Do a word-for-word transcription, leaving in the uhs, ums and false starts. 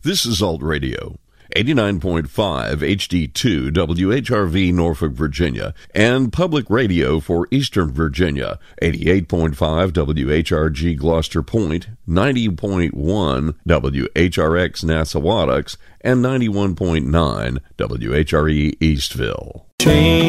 This is Alt Radio, eighty-nine point five H D two W H R V Norfolk, Virginia, and Public Radio for Eastern Virginia, eighty-eight point five W H R G Gloucester Point, ninety point one W H R X Nassawadox, and ninety-one point nine W H R E Eastville. Change.